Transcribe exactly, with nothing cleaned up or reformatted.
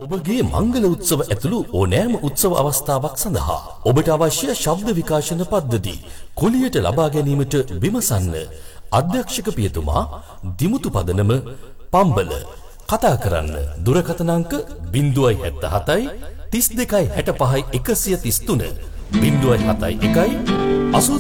ඔබගේ මංගල උත්සව ඇතුළු ඕනෑම උත්සව අවස්ථාවක් සඳහා ඔබට අවශ්‍ය ශබ්ද විකාශන පද්ධති කුලියට ලබා ගැනීමට විමසන්න. අධ්‍යක්ෂක පියතුමා දිමුතු පදනම පම්බල. කතා කරන්න දුරකථන අංක ज़ीरो सात सात තිස් දෙකයි හැට පහයි එකසිය තිස් තුන ज़ीरो सात एक अस्सी